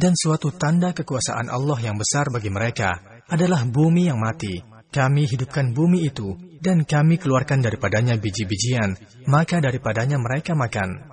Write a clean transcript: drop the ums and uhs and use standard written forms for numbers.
Dan suatu tanda kekuasaan Allah yang besar bagi mereka adalah bumi yang mati. Kami hidupkan bumi itu, dan kami keluarkan daripadanya biji-bijian, maka daripadanya mereka makan.